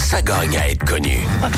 ça gagne à être connu.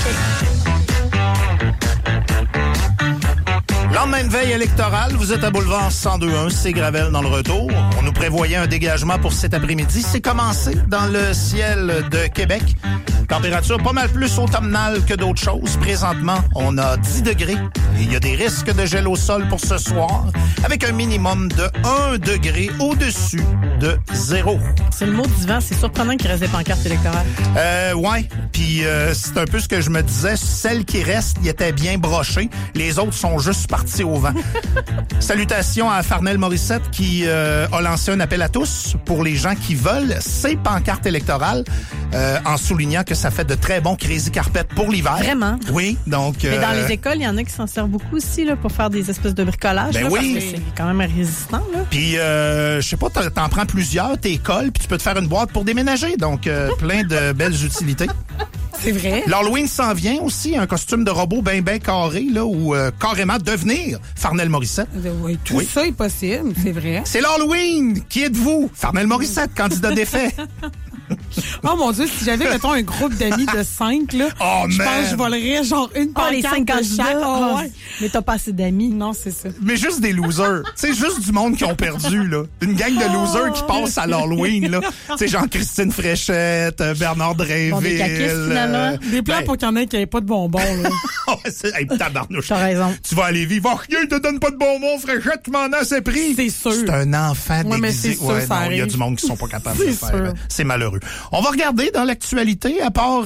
Lendemain de veille électorale, vous êtes à Boulevard 102.1, c'est Gravel dans le retour. On nous prévoyait un dégagement pour cet après-midi. C'est commencé dans le ciel de Québec. Température pas mal plus automnale que d'autres choses. Présentement, on a 10 degrés et il y a des risques de gel au sol pour ce soir avec un minimum de 1 degré au-dessus de 0. C'est le mot du vent. C'est surprenant qu'il reste des pancartes électorales. Ouais. Puis c'est un peu ce que je me disais. Celles qui restent, ils étaient bien brochées. Les autres sont juste partis au vent. Salutations à Farnell Morissette qui a lancé un appel à tous pour les gens qui veulent ces pancartes électorales en soulignant que ça fait de très bons crazy carpet pour l'hiver. Vraiment? Oui, donc... Mais dans les écoles, il y en a qui s'en servent beaucoup aussi là, pour faire des espèces de bricolage. Ben là, oui. parce que c'est quand même résistant. Là. Puis, je sais pas, t'en prends plusieurs, t'es colles, puis tu peux te faire une boîte pour déménager. Donc, plein de belles utilités. C'est vrai. L'Halloween s'en vient aussi, un costume de robot bien carré, là, ou carrément devenir Farnell Morissette. Oui, tout ça est possible, c'est vrai. C'est l'Halloween! Qui êtes-vous? Farnell Morissette, candidat défait. Oh mon Dieu, si j'avais, mettons, un groupe d'amis de 5, là, je pense que je volerais genre une pancarte les 5 candidats. chaque. Oh, ouais. Mais t'as pas assez d'amis. Non, c'est ça. Mais juste des losers. Tu sais, juste du monde qui ont perdu, là. Une gang de losers qui passent à l'Halloween, là. Tu sais, genre Christine Fréchette, Bernard Drinville. Bon, des caquistes, finalement. Des plans pour qu'il y en ait qui n'aient pas de bonbons, là. Hey, tabarnouche. T'as raison. Tu vas aller vivre. Oh, il te donne pas de bonbons, Fréchette, tu m'en as assez pris. C'est sûr. C'est un enfant déguisé. Mais c'est sûr, ça non, il y a arrive. du monde qui sont pas capables de le faire. sûr. C'est malheureux. On va regarder dans l'actualité, à part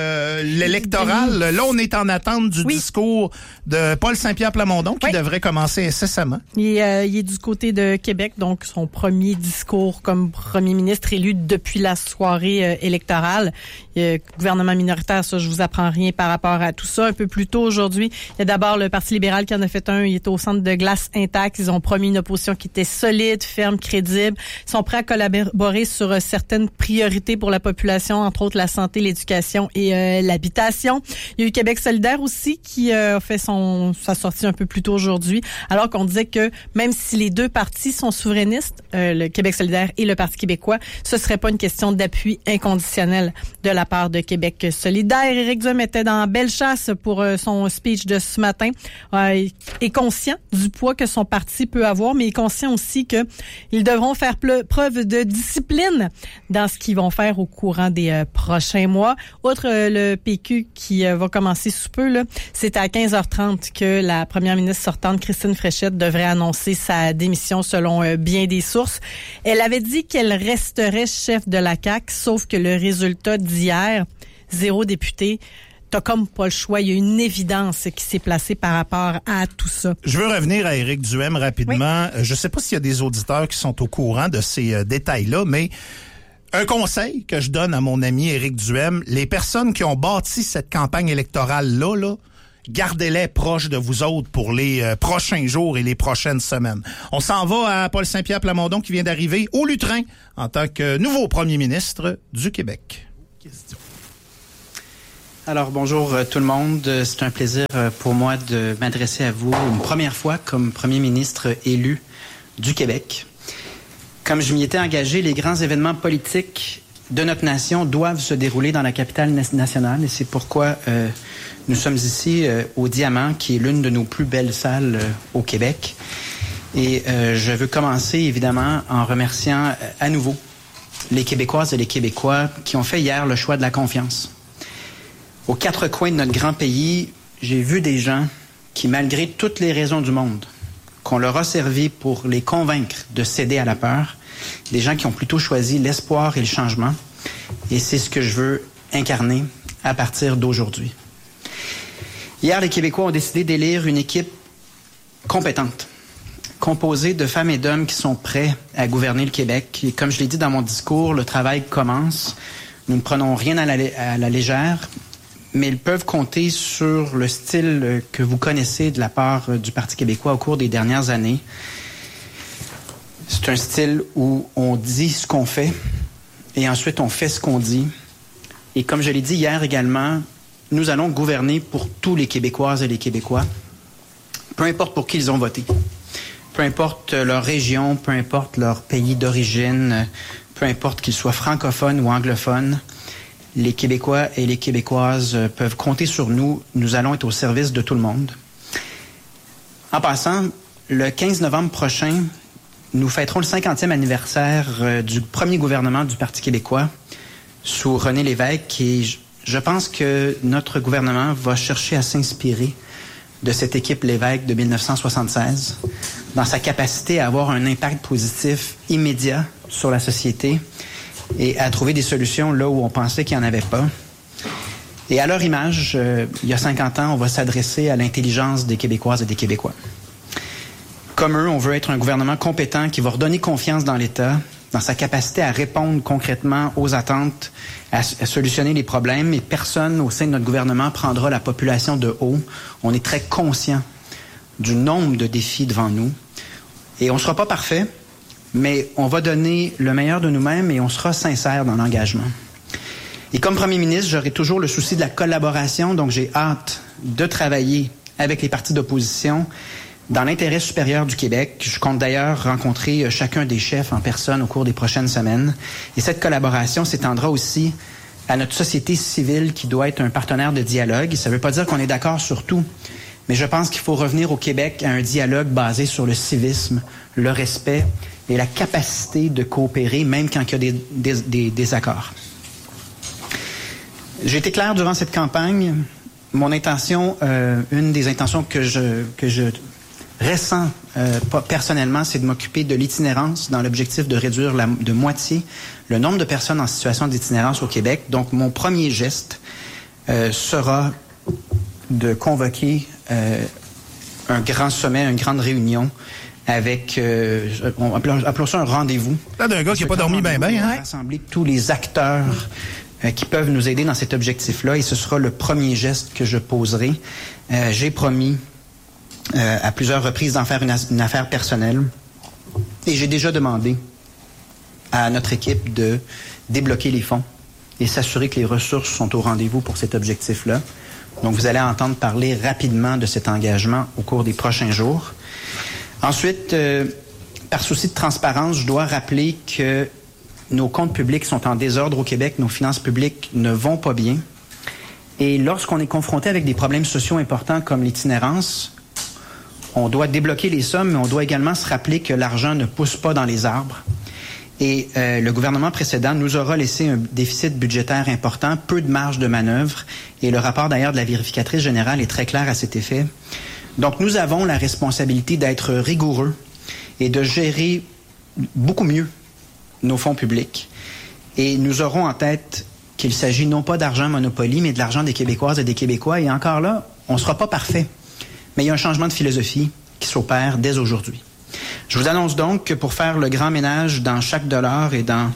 l'électoral. Là, on est en attente du discours de Paul Saint-Pierre Plamondon qui devrait commencer incessamment. Il est du côté de Québec, donc son premier discours comme premier ministre élu depuis la soirée électorale. Gouvernement minoritaire, ça, je vous apprends rien par rapport à tout ça. Un peu plus tôt aujourd'hui, il y a d'abord le Parti libéral qui en a fait un. Il est au centre de glace intact. Ils ont promis une opposition qui était solide, ferme, crédible. Ils sont prêts à collaborer sur certaines priorités pour la population, entre autres la santé, l'éducation et l'habitation. Il y a eu Québec solidaire aussi qui a fait sa sortie un peu plus tôt aujourd'hui, alors qu'on disait que même si les deux partis sont souverainistes, le Québec solidaire et le Parti québécois, ce serait pas une question d'appui inconditionnel de la part de Québec solidaire. Éric Duhem était dans belle chasse pour son speech de ce matin. Il est conscient du poids que son parti peut avoir, mais il est conscient aussi que ils devront faire preuve de discipline dans ce qu'ils vont faire au courant des prochains mois. Outre le PQ qui va commencer sous peu, là, c'est à 15h30 que la première ministre sortante, Christine Fréchette, devrait annoncer sa démission selon bien des sources. Elle avait dit qu'elle resterait chef de la CAQ, sauf que le résultat d'hier, 0 député, t'as comme pas le choix. Il y a une évidence qui s'est placée par rapport à tout ça. Je veux revenir à Éric Duhem rapidement. Oui. Je sais pas s'il y a des auditeurs qui sont au courant de ces détails-là, mais un conseil que je donne à mon ami Éric Duhem, les personnes qui ont bâti cette campagne électorale-là, là, gardez-les proches de vous autres pour les prochains jours et les prochaines semaines. On s'en va à Paul Saint-Pierre Plamondon qui vient d'arriver au Lutrin en tant que nouveau premier ministre du Québec. Question. Alors, bonjour tout le monde. C'est un plaisir pour moi de m'adresser à vous une première fois comme premier ministre élu du Québec. Comme je m'y étais engagé, les grands événements politiques de notre nation doivent se dérouler dans la capitale nationale et c'est pourquoi nous sommes ici au Diamant, qui est l'une de nos plus belles salles au Québec. Et je veux commencer évidemment en remerciant à nouveau les Québécoises et les Québécois qui ont fait hier le choix de la confiance. Aux quatre coins de notre grand pays, j'ai vu des gens qui, malgré toutes les raisons du monde, qu'on leur a servi pour les convaincre de céder à la peur, des gens qui ont plutôt choisi l'espoir et le changement. Et c'est ce que je veux incarner à partir d'aujourd'hui. Hier, les Québécois ont décidé d'élire une équipe compétente, composée de femmes et d'hommes qui sont prêts à gouverner le Québec. Et comme je l'ai dit dans mon discours, le travail commence. Nous ne prenons rien à la légère, mais ils peuvent compter sur le style que vous connaissez de la part du Parti québécois au cours des dernières années. C'est un style où on dit ce qu'on fait et ensuite on fait ce qu'on dit. Et comme je l'ai dit hier également, nous allons gouverner pour tous les Québécoises et les Québécois, peu importe pour qui ils ont voté, peu importe leur région, peu importe leur pays d'origine, peu importe qu'ils soient francophones ou anglophones. Les Québécois et les Québécoises peuvent compter sur nous. Nous allons être au service de tout le monde. En passant, le 15 novembre prochain, nous fêterons le 50e anniversaire du premier gouvernement du Parti québécois sous René Lévesque et je pense que notre gouvernement va chercher à s'inspirer de cette équipe Lévesque de 1976 dans sa capacité à avoir un impact positif immédiat sur la société et à trouver des solutions là où on pensait qu'il n'y en avait pas. Et à leur image, il y a 50 ans, on va s'adresser à l'intelligence des Québécoises et des Québécois. Comme eux, on veut être un gouvernement compétent qui va redonner confiance dans l'État, dans sa capacité à répondre concrètement aux attentes, à solutionner les problèmes. Et personne au sein de notre gouvernement prendra la population de haut. On est très conscient du nombre de défis devant nous. Et on ne sera pas parfait, mais on va donner le meilleur de nous-mêmes et on sera sincère dans l'engagement. Et comme premier ministre, j'aurai toujours le souci de la collaboration, donc j'ai hâte de travailler avec les partis d'opposition dans l'intérêt supérieur du Québec. Je compte d'ailleurs rencontrer chacun des chefs en personne au cours des prochaines semaines. Et cette collaboration s'étendra aussi à notre société civile qui doit être un partenaire de dialogue. Ça ne veut pas dire qu'on est d'accord sur tout, mais je pense qu'il faut revenir au Québec à un dialogue basé sur le civisme, le respect et la capacité de coopérer, même quand il y a des désaccords. J'ai été clair durant cette campagne. Mon intention, une des intentions que je ressens personnellement, c'est de m'occuper de l'itinérance dans l'objectif de réduire de moitié le nombre de personnes en situation d'itinérance au Québec. Donc, mon premier geste sera de convoquer un grand sommet, une grande réunion avec, appelons ça un rendez-vous. Là, d'un gars qui n'a pas dormi bien, hein? Rassembler tous les acteurs qui peuvent nous aider dans cet objectif-là et ce sera le premier geste que je poserai. J'ai promis à plusieurs reprises d'en faire une affaire personnelle et j'ai déjà demandé à notre équipe de débloquer les fonds et s'assurer que les ressources sont au rendez-vous pour cet objectif-là. Donc, vous allez entendre parler rapidement de cet engagement au cours des prochains jours. Ensuite, par souci de transparence, je dois rappeler que nos comptes publics sont en désordre au Québec, nos finances publiques ne vont pas bien. Et lorsqu'on est confronté avec des problèmes sociaux importants comme l'itinérance, on doit débloquer les sommes, mais on doit également se rappeler que l'argent ne pousse pas dans les arbres. Et le gouvernement précédent nous aura laissé un déficit budgétaire important, peu de marge de manœuvre. Et le rapport d'ailleurs de la vérificatrice générale est très clair à cet effet. Donc nous avons la responsabilité d'être rigoureux et de gérer beaucoup mieux nos fonds publics. Et nous aurons en tête qu'il s'agit non pas d'argent Monopoly, mais de l'argent des Québécoises et des Québécois. Et encore là, on ne sera pas parfait. Mais il y a un changement de philosophie qui s'opère dès aujourd'hui. Je vous annonce donc que pour faire le grand ménage dans chaque dollar et dans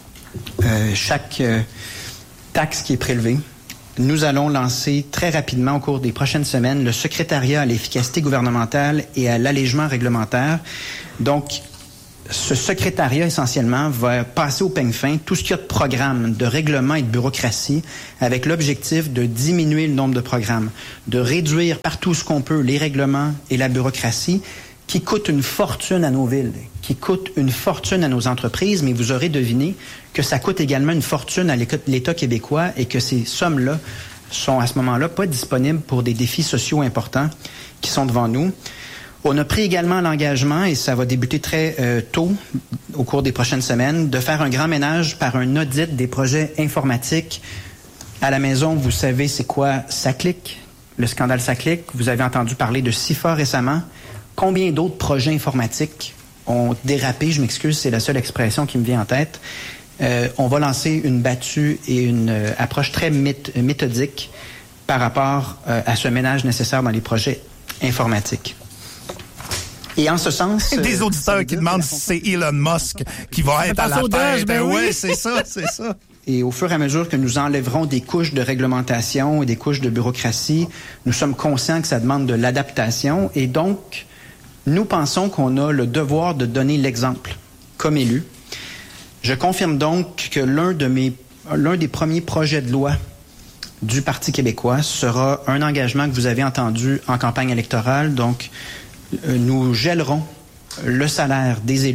chaque taxe qui est prélevée, nous allons lancer très rapidement au cours des prochaines semaines le secrétariat à l'efficacité gouvernementale et à l'allègement réglementaire. Donc, ce secrétariat, essentiellement, va passer au peigne fin tout ce qu'il y a de programmes, de règlements et de bureaucratie avec l'objectif de diminuer le nombre de programmes, de réduire partout ce qu'on peut les règlements et la bureaucratie qui coûtent une fortune à nos villes, qui coûtent une fortune à nos entreprises, mais vous aurez deviné que ça coûte également une fortune à l'État québécois et que ces sommes-là sont à ce moment-là pas disponibles pour des défis sociaux importants qui sont devant nous. On a pris également l'engagement, et ça va débuter très tôt au cours des prochaines semaines, de faire un grand ménage par un audit des projets informatiques. À la maison, vous savez c'est quoi SACLIC, le scandale SACLIC. Vous avez entendu parler de CIFA récemment. Combien d'autres projets informatiques ont dérapé? Je m'excuse, c'est la seule expression qui me vient en tête. On va lancer une battue et une approche très méthodique par rapport à ce ménage nécessaire dans les projets informatiques. Et en ce sens... Des auditeurs qui demandent si c'est Elon Musk qui va être à la tête. Ben oui, c'est ça, c'est ça. Et au fur et à mesure que nous enlèverons des couches de réglementation et des couches de bureaucratie, nous sommes conscients que ça demande de l'adaptation. Et donc, nous pensons qu'on a le devoir de donner l'exemple comme élu. Je confirme donc que l'un des premiers projets de loi du Parti québécois sera un engagement que vous avez entendu en campagne électorale. Donc, nous gèlerons le salaire des élus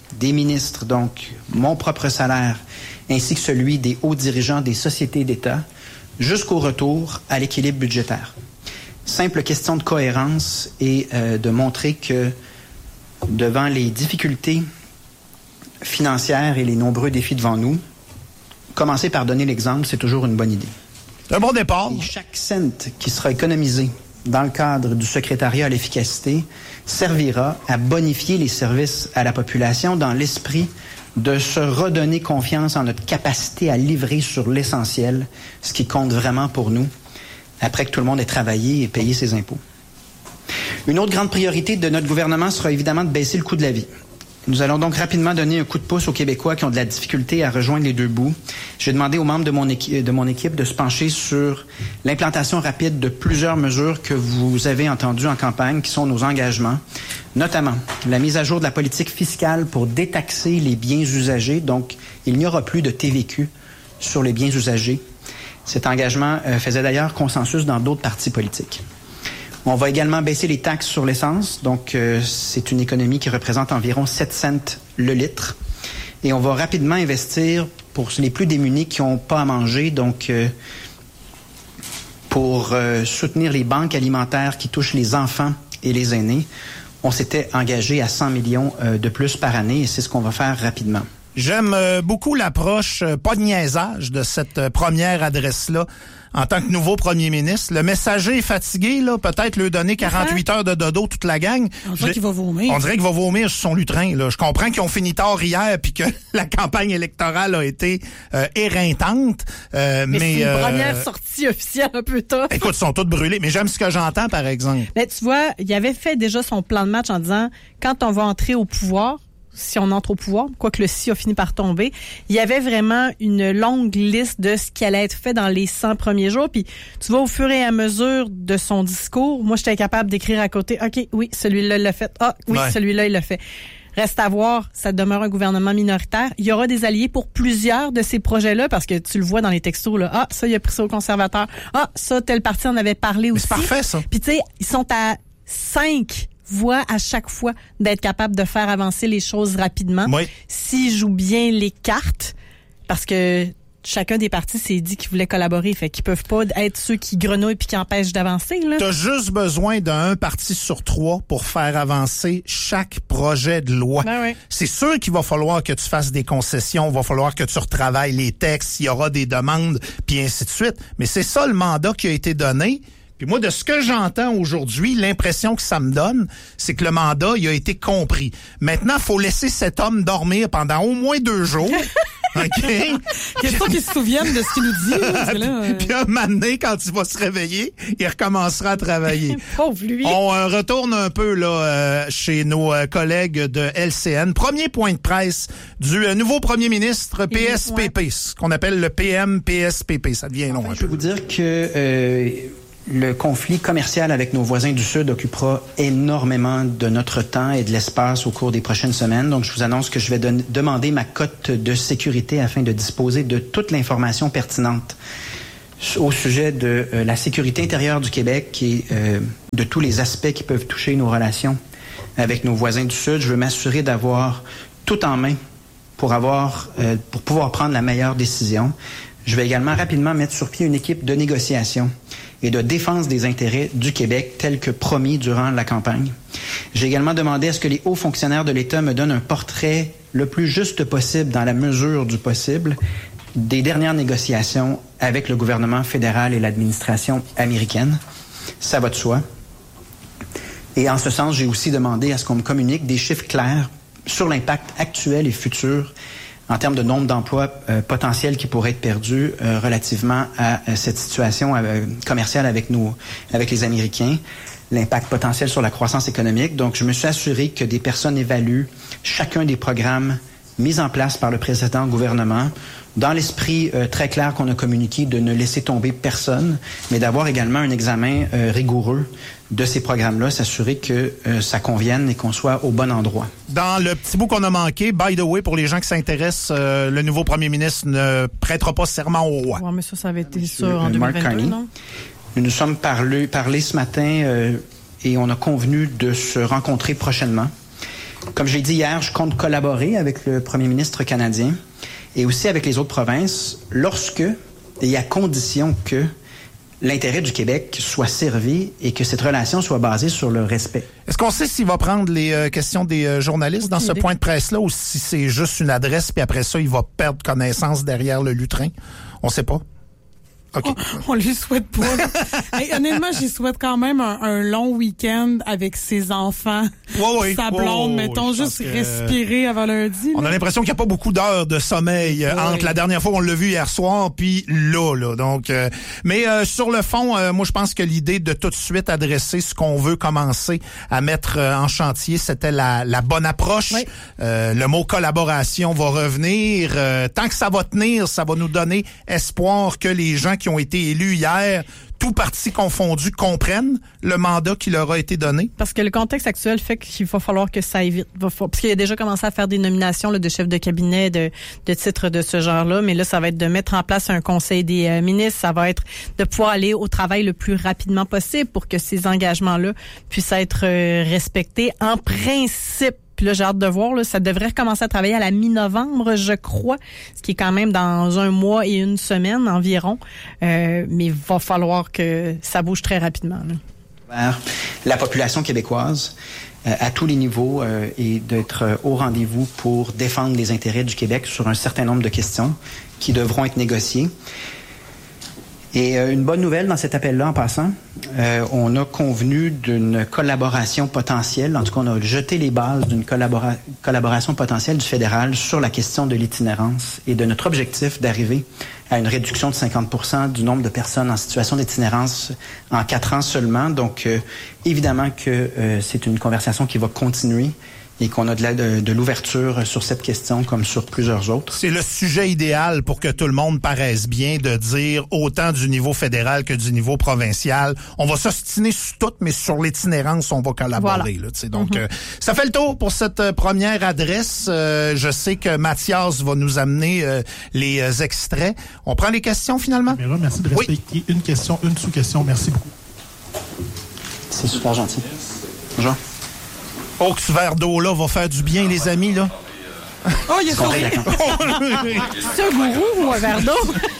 des ministres, donc mon propre salaire, ainsi que celui des hauts dirigeants des sociétés d'État, jusqu'au retour à l'équilibre budgétaire. Simple question de cohérence et de montrer que devant les difficultés financières et les nombreux défis devant nous, commencer par donner l'exemple, c'est toujours une bonne idée. Un bon départ. Et chaque cent qui sera économisé dans le cadre du secrétariat à l'efficacité servira à bonifier les services à la population dans l'esprit de se redonner confiance en notre capacité à livrer sur l'essentiel, ce qui compte vraiment pour nous, après que tout le monde ait travaillé et payé ses impôts. Une autre grande priorité de notre gouvernement sera évidemment de baisser le coût de la vie. Nous allons donc rapidement donner un coup de pouce aux Québécois qui ont de la difficulté à rejoindre les deux bouts. J'ai demandé aux membres de mon équipe de se pencher sur l'implantation rapide de plusieurs mesures que vous avez entendues en campagne, qui sont nos engagements, notamment la mise à jour de la politique fiscale pour détaxer les biens usagés. Donc, il n'y aura plus de TVQ sur les biens usagés. Cet engagement faisait d'ailleurs consensus dans d'autres partis politiques. On va également baisser les taxes sur l'essence. Donc, c'est une économie qui représente environ 7 cents le litre. Et on va rapidement investir pour les plus démunis qui n'ont pas à manger. Donc, pour soutenir les banques alimentaires qui touchent les enfants et les aînés, on s'était engagé à 100 millions de plus par année et c'est ce qu'on va faire rapidement. J'aime beaucoup l'approche, pas de niaisage, de cette première adresse-là en tant que nouveau premier ministre. Le messager est fatigué, là, peut-être lui donner 48 heures de dodo toute la gang. On dirait qu'il va vomir. On dirait qu'il va vomir sur son lutrin. Là. Je comprends qu'ils ont fini tard hier puis que la campagne électorale a été éreintante. Mais c'est une première sortie officielle un peu tough. Écoute, ils sont tous brûlés. Mais j'aime ce que j'entends, par exemple. Mais tu vois, il avait fait déjà son plan de match en disant, quand on va entrer au pouvoir, si on entre au pouvoir, quoique le si a fini par tomber, il y avait vraiment une longue liste de ce qui allait être fait dans les 100 premiers jours. Puis tu vois, au fur et à mesure de son discours, moi, j'étais capable d'écrire à côté, OK, oui, celui-là, il l'a fait. Ah, oui, ouais. Celui-là, il l'a fait. Reste à voir, ça demeure un gouvernement minoritaire. Il y aura des alliés pour plusieurs de ces projets-là, parce que tu le vois dans les textos, là. Ah, ça, il a pris ça aux conservateurs. Ah, ça, tel parti en avait parlé aussi. C'est parfait, ça. Puis tu sais, ils sont à 5 voix à chaque fois d'être capable de faire avancer les choses rapidement. Oui. S'ils jouent bien les cartes, parce que chacun des partis s'est dit qu'ils voulaient collaborer, fait qu'ils peuvent pas être ceux qui grenouillent puis qui empêchent d'avancer, là. T'as juste besoin d'un parti sur 3 pour faire avancer chaque projet de loi. Ben oui. C'est sûr qu'il va falloir que tu fasses des concessions, il va falloir que tu retravailles les textes, il y aura des demandes, puis ainsi de suite. Mais c'est ça le mandat qui a été donné. Puis moi, de ce que j'entends aujourd'hui, l'impression que ça me donne, c'est que le mandat, il a été compris. Maintenant, il faut laisser cet homme dormir pendant au moins 2 jours. OK? Question qu'il se souvienne de ce qu'il nous dit. Là, Puis un moment donné, quand il va se réveiller, il recommencera à travailler. Pauvre lui. On retourne un peu là chez nos collègues de LCN. Premier point de presse du nouveau premier ministre PSPP, ce qu'on appelle le PM-PSPP. Ça devient long un peu. Je peux vous dire que le conflit commercial avec nos voisins du Sud occupera énormément de notre temps et de l'espace au cours des prochaines semaines. Donc, je vous annonce que je vais demander ma cote de sécurité afin de disposer de toute l'information pertinente au sujet de la sécurité intérieure du Québec et de tous les aspects qui peuvent toucher nos relations avec nos voisins du Sud. Je veux m'assurer d'avoir tout en main pour pouvoir prendre la meilleure décision. Je vais également rapidement mettre sur pied une équipe de négociation et de défense des intérêts du Québec, tel que promis durant la campagne. J'ai également demandé à ce que les hauts fonctionnaires de l'État me donnent un portrait le plus juste possible, dans la mesure du possible, des dernières négociations avec le gouvernement fédéral et l'administration américaine. Ça va de soi. Et en ce sens, j'ai aussi demandé à ce qu'on me communique des chiffres clairs sur l'impact actuel et futur en termes de nombre d'emplois potentiels qui pourraient être perdus relativement à cette situation commerciale avec les Américains, l'impact potentiel sur la croissance économique. Donc, je me suis assuré que des personnes évaluent chacun des programmes mis en place par le précédent gouvernement, dans l'esprit très clair qu'on a communiqué de ne laisser tomber personne, mais d'avoir également un examen rigoureux de ces programmes-là, s'assurer que ça convienne et qu'on soit au bon endroit. Dans le petit bout qu'on a manqué, by the way, pour les gens qui s'intéressent, le nouveau premier ministre ne prêtera pas serment au roi. Ouais, mais ça avait été ça en 2022, non? Nous nous sommes parlé ce matin et on a convenu de se rencontrer prochainement. Comme je l'ai dit hier, je compte collaborer avec le premier ministre canadien et aussi avec les autres provinces lorsque et à condition que l'intérêt du Québec soit servi et que cette relation soit basée sur le respect. Est-ce qu'on sait s'il va prendre les questions des journalistes dans ce point de presse-là ou si c'est juste une adresse puis après ça, il va perdre connaissance derrière le lutrin? On sait pas. Okay. On lui souhaite pas. Hey, honnêtement, j'y souhaite quand même un long week-end avec ses enfants. Sa blonde, mettons, juste respirer avant lundi. On a l'impression qu'il n'y a pas beaucoup d'heures de sommeil entre la dernière fois on l'a vu hier soir puis là. Donc, mais sur le fond, moi je pense que l'idée de tout de suite adresser ce qu'on veut commencer à mettre en chantier, c'était la bonne approche. Oui. Le mot collaboration va revenir. Tant que ça va tenir, ça va nous donner espoir que les gens qui ont été élus hier, tout parti confondu, comprennent le mandat qui leur a été donné? Parce que le contexte actuel fait qu'il va falloir que ça évite. Parce qu'il a déjà commencé à faire des nominations là, de chefs de cabinet, de titres de ce genre-là. Mais là, ça va être de mettre en place un conseil des ministres. Ça va être de pouvoir aller au travail le plus rapidement possible pour que ces engagements-là puissent être respectés. En principe, puis là, j'ai hâte de voir, là, ça devrait recommencer à travailler à la mi-novembre, je crois, ce qui est quand même dans 1 mois et 1 semaine environ. Mais il va falloir que ça bouge très rapidement. Là. La population québécoise, à tous les niveaux, et d'être au rendez-vous pour défendre les intérêts du Québec sur un certain nombre de questions qui devront être négociées. Et une bonne nouvelle dans cet appel-là, en passant, on a convenu d'une collaboration potentielle, en tout cas on a jeté les bases d'une collaboration potentielle du fédéral sur la question de l'itinérance et de notre objectif d'arriver à une réduction de 50% du nombre de personnes en situation d'itinérance en 4 ans seulement. Donc évidemment que c'est une conversation qui va continuer et qu'on a de l'ouverture sur cette question comme sur plusieurs autres. C'est le sujet idéal pour que tout le monde paraisse bien de dire autant du niveau fédéral que du niveau provincial. On va s'ostiner sur tout, mais sur l'itinérance, on va collaborer. Voilà. Là, donc, ça fait le tour pour cette première adresse. Je sais que Mathias va nous amener les extraits. On prend les questions finalement? Merci de respecter une question, une sous-question. Merci beaucoup. C'est super gentil. Bonjour. Oh, que ce verre d'eau-là va faire du bien, les amis, là. Oh, il y a son... C'est un gourou ou un verre d'eau?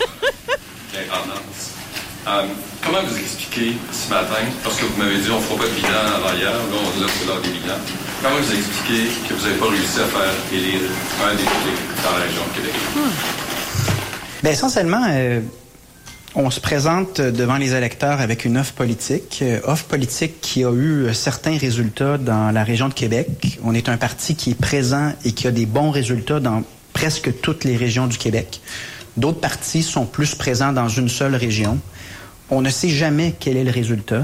Comment vous expliquez ce matin, parce que vous m'avez dit on ne fera pas de bilan avant hier, là c'est l'heure des bilans, comment vous expliquez que vous n'avez pas réussi à faire élire un député dans la région de Québec? Bien, essentiellement... on se présente devant les électeurs avec une offre politique qui a eu certains résultats dans la région de Québec. On est un parti qui est présent et qui a des bons résultats dans presque toutes les régions du Québec. D'autres partis sont plus présents dans une seule région. On ne sait jamais quel est le résultat.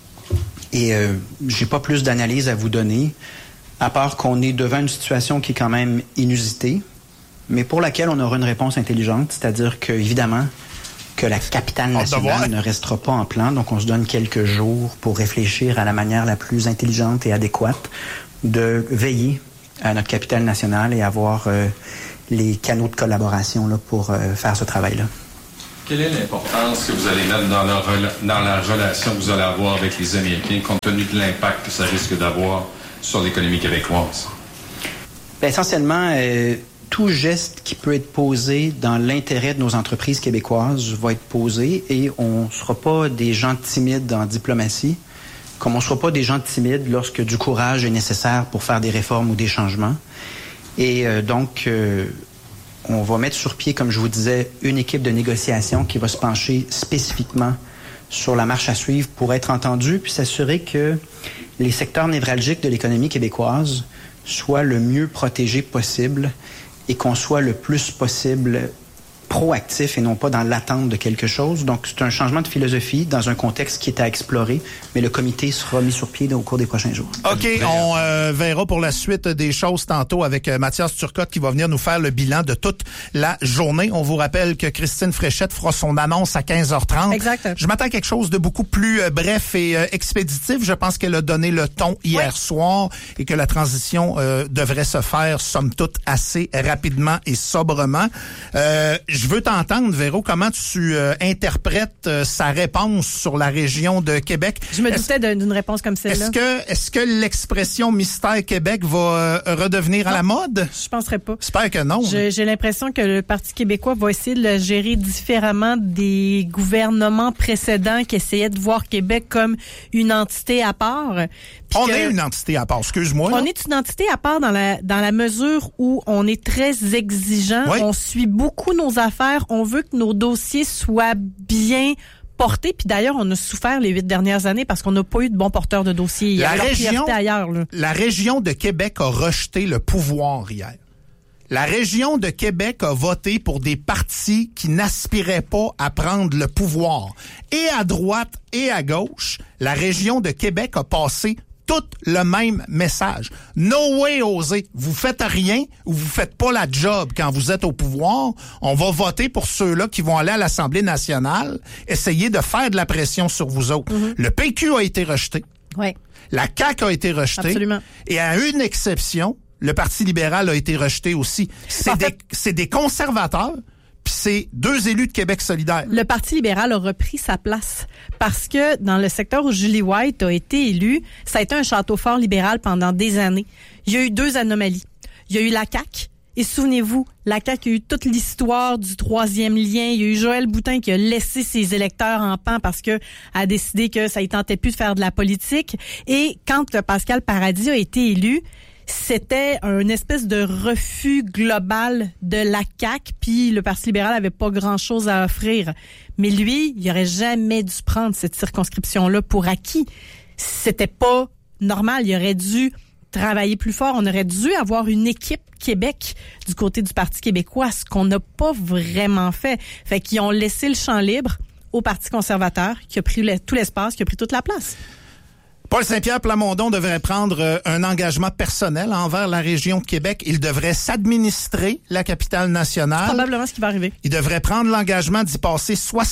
Et j'ai pas plus d'analyse à vous donner, à part qu'on est devant une situation qui est quand même inusitée, mais pour laquelle on aura une réponse intelligente, c'est-à-dire que, évidemment, que la capitale nationale ne restera pas en plan. Donc, on se donne quelques jours pour réfléchir à la manière la plus intelligente et adéquate de veiller à notre capitale nationale et avoir les canaux de collaboration là, pour faire ce travail-là. Quelle est l'importance que vous allez mettre dans la relation que vous allez avoir avec les Américains, compte tenu de l'impact que ça risque d'avoir sur l'économie québécoise? Bien, essentiellement... tout geste qui peut être posé dans l'intérêt de nos entreprises québécoises va être posé et on ne sera pas des gens timides en diplomatie, comme on ne sera pas des gens timides lorsque du courage est nécessaire pour faire des réformes ou des changements. Et donc, on va mettre sur pied, comme je vous disais, une équipe de négociation qui va se pencher spécifiquement sur la marche à suivre pour être entendue puis s'assurer que les secteurs névralgiques de l'économie québécoise soient le mieux protégés possible et qu'on soit le plus possible proactif et non pas dans l'attente de quelque chose. Donc, c'est un changement de philosophie dans un contexte qui est à explorer, mais le comité sera mis sur pied au cours des prochains jours. OK, on verra pour la suite des choses tantôt avec Mathias Turcotte qui va venir nous faire le bilan de toute la journée. On vous rappelle que Christine Fréchette fera son annonce à 15h30. Exact. Je m'attends à quelque chose de beaucoup plus bref et expéditif. Je pense qu'elle a donné le ton hier soir et que la transition devrait se faire, somme toute, assez rapidement et sobrement. je veux t'entendre, Véro, comment tu interprètes sa réponse sur la région de Québec. Je me doutais d'une réponse comme celle-là. Est-ce que l'expression Mystère Québec va redevenir à la mode? Je penserais pas. J'espère que non. J'ai l'impression que le Parti québécois va essayer de le gérer différemment des gouvernements précédents qui essayaient de voir Québec comme une entité à part. On est une entité à part, excuse-moi. On est une entité à part dans la mesure où on est très exigeant. Oui. On suit beaucoup nos affaires. On veut que nos dossiers soient bien portés. Puis d'ailleurs, on a souffert les 8 dernières années parce qu'on n'a pas eu de bons porteurs de dossiers. Il y a leur priorité ailleurs. Là. La région de Québec a rejeté le pouvoir hier. La région de Québec a voté pour des partis qui n'aspiraient pas à prendre le pouvoir. Et à droite et à gauche, la région de Québec a passé tout le même message. No way, osez. Vous faites rien ou vous faites pas la job quand vous êtes au pouvoir. On va voter pour ceux-là qui vont aller à l'Assemblée nationale, essayer de faire de la pression sur vous autres. Mm-hmm. Le PQ a été rejeté. Oui. La CAQ a été rejetée. Absolument. Et à une exception, le Parti libéral a été rejeté aussi. C'est des conservateurs. Puis c'est 2 élus de Québec solidaire. Le Parti libéral a repris sa place parce que dans le secteur où Julie White a été élue, ça a été un château fort libéral pendant des années. Il y a eu 2 anomalies. Il y a eu la CAQ. Et souvenez-vous, la CAQ a eu toute l'histoire du 3e lien. Il y a eu Joël Boutin qui a laissé ses électeurs en pan parce que a décidé que ça ne tentait plus de faire de la politique. Et quand Pascal Paradis a été élu, c'était une espèce de refus global de la CAQ, puis le Parti libéral avait pas grand-chose à offrir. Mais lui, il aurait jamais dû prendre cette circonscription-là pour acquis. C'était pas normal. Il aurait dû travailler plus fort. On aurait dû avoir une équipe Québec du côté du Parti québécois, ce qu'on n'a pas vraiment fait. Fait qu'ils ont laissé le champ libre au Parti conservateur, qui a pris tout l'espace, qui a pris toute la place. Paul Saint-Pierre Plamondon devrait prendre un engagement personnel envers la région de Québec. Il devrait s'administrer la capitale nationale. C'est probablement ce qui va arriver. Il devrait prendre l'engagement d'y passer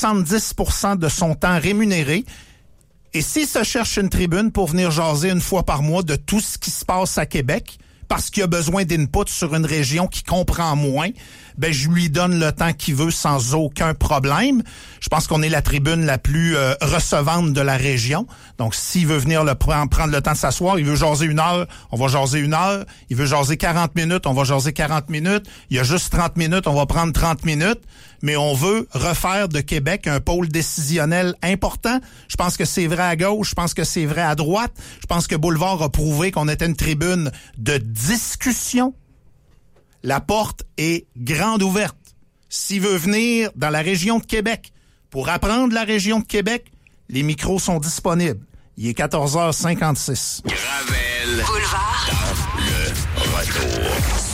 70% de son temps rémunéré. Et s'il se cherche une tribune pour venir jaser une fois par mois de tout ce qui se passe à Québec, parce qu'il a besoin d'input sur une région qui comprend moins, ben je lui donne le temps qu'il veut sans aucun problème. Je pense qu'on est la tribune la plus recevante de la région. Donc, s'il veut venir prendre le temps de s'asseoir, il veut jaser 1 heure, on va jaser 1 heure. Il veut jaser 40 minutes, on va jaser 40 minutes. Il y a juste 30 minutes, on va prendre 30 minutes. Mais on veut refaire de Québec un pôle décisionnel important. Je pense que c'est vrai à gauche, je pense que c'est vrai à droite. Je pense que Boulevard a prouvé qu'on était une tribune de discussion. La porte est grande ouverte. S'il veut venir dans la région de Québec pour apprendre la région de Québec, les micros sont disponibles. Il est 14h56. Gravel. Boulevard. Le retour.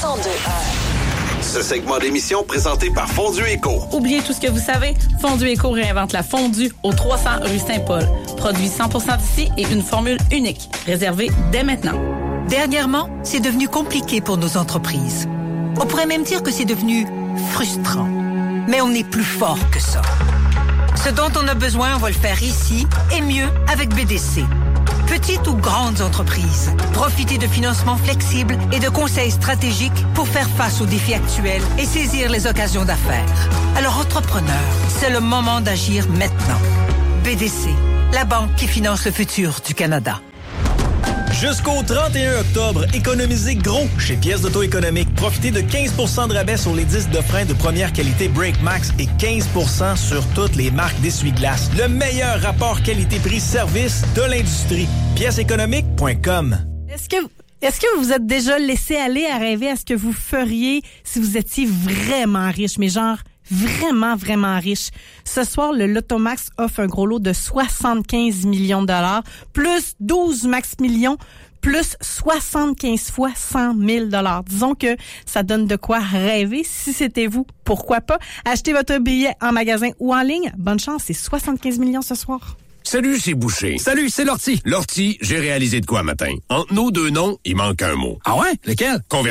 102.1. Ce segment d'émission présenté par Fondue Éco. Oubliez tout ce que vous savez. Fondue Éco réinvente la fondue au 300 rue Saint-Paul. Produit 100% d'ici et une formule unique. Réservée dès maintenant. Dernièrement, c'est devenu compliqué pour nos entreprises. On pourrait même dire que c'est devenu frustrant. Mais on est plus fort que ça. Ce dont on a besoin, on va le faire ici et mieux avec BDC. Petites ou grandes entreprises, profitez de financements flexibles et de conseils stratégiques pour faire face aux défis actuels et saisir les occasions d'affaires. Alors, entrepreneurs, c'est le moment d'agir maintenant. BDC, la banque qui finance le futur du Canada. Jusqu'au 31 octobre, économisez gros chez Pièces d'Auto Économique. Profitez de 15% de rabais sur les disques de frein de première qualité Brake Max et 15% sur toutes les marques d'essuie-glace. Le meilleur rapport qualité-prix-service de l'industrie. Pièceséconomique.com. Est-ce que vous vous êtes déjà laissé aller à rêver à ce que vous feriez si vous étiez vraiment riche, mais genre vraiment, vraiment riche? Ce soir, le Lotomax offre un gros lot de 75 millions de dollars, plus 12 max millions, plus 75 fois 100 000 $. Disons que ça donne de quoi rêver. Si c'était vous, pourquoi pas? Achetez votre billet en magasin ou en ligne. Bonne chance, c'est 75 millions ce soir. Salut, c'est Boucher. Salut, c'est Lortie. Lortie, j'ai réalisé de quoi matin? Entre nos 2 noms, il manque un mot. Ah ouais? Lequel? Converti.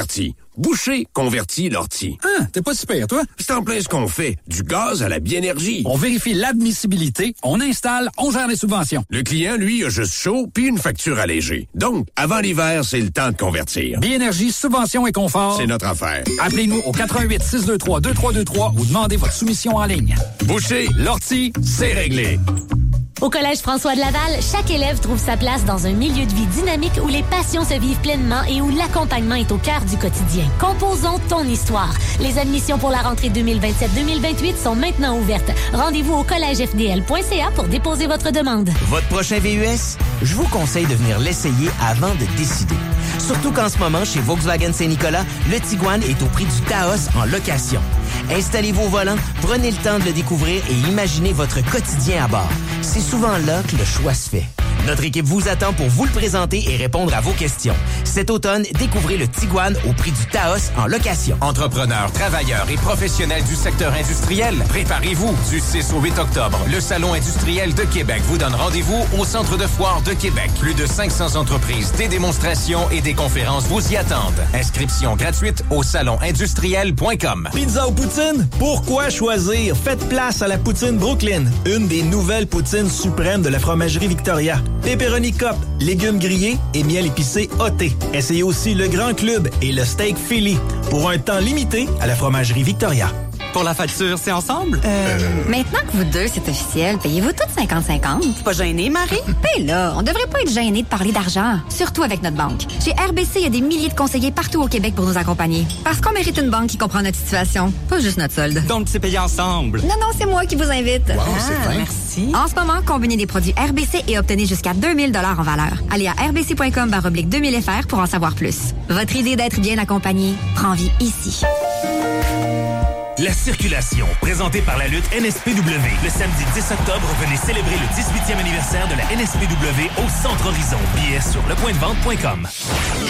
Boucher convertit l'ortie. Ah, t'es pas super, toi? C'est en plein ce qu'on fait. Du gaz à la Biénergie. On vérifie l'admissibilité, on installe, on gère les subventions. Le client, lui, a juste chaud puis une facture allégée. Donc, avant l'hiver, c'est le temps de convertir. Biénergie, subvention et confort. C'est notre affaire. Appelez-nous au 88 623 2323 ou demandez votre soumission en ligne. Boucher, l'ortie, c'est réglé. Au Collège François de Laval, chaque élève trouve sa place dans un milieu de vie dynamique où les passions se vivent pleinement et où l'accompagnement est au cœur du quotidien. Composons ton histoire. Les admissions pour la rentrée 2027-2028 sont maintenant ouvertes. Rendez-vous au collègefdl.ca pour déposer votre demande. Votre prochain VUS? Je vous conseille de venir l'essayer avant de décider. Surtout qu'en ce moment, chez Volkswagen Saint-Nicolas, le Tiguan est au prix du Taos en location. Installez-vous au volant, prenez le temps de le découvrir et imaginez votre quotidien à bord. C'est souvent là que le choix se fait. Notre équipe vous attend pour vous le présenter et répondre à vos questions. Cet automne, découvrez le Tiguan au prix du Taos en location. Entrepreneurs, travailleurs et professionnels du secteur industriel, préparez-vous. Du 6 au 8 octobre, le Salon industriel de Québec vous donne rendez-vous au Centre de foire de Québec. Plus de 500 entreprises, des démonstrations et des conférences vous y attendent. Inscription gratuite au salonindustriel.com. Pizza ou poutine? Pourquoi choisir? Faites place à la poutine Brooklyn, une des nouvelles poutines suprêmes de la fromagerie Victoria. Pepperoni Cup, légumes grillés et miel épicé ôté. Essayez aussi le Grand Club et le Steak Philly pour un temps limité à la fromagerie Victoria. Pour la facture, c'est ensemble? Maintenant que vous deux, c'est officiel, payez-vous toutes 50-50? Pas gêné, Marie? Ben là, on devrait pas être gêné de parler d'argent, surtout avec notre banque. Chez RBC, il y a des milliers de conseillers partout au Québec pour nous accompagner. Parce qu'on mérite une banque qui comprend notre situation, pas juste notre solde. Donc, c'est payé ensemble? Non, c'est moi qui vous invite. Wow, c'est fin. Merci. En ce moment, combinez des produits RBC et obtenez jusqu'à 2000 $ en valeur. Allez à rbc.com/2000fr pour en savoir plus. Votre idée d'être bien accompagné prend vie ici. La circulation, présentée par la lutte NSPW. Le samedi 10 octobre, venez célébrer le 18e anniversaire de la NSPW au Centre Horizon. Billets sur lepointdevente.com.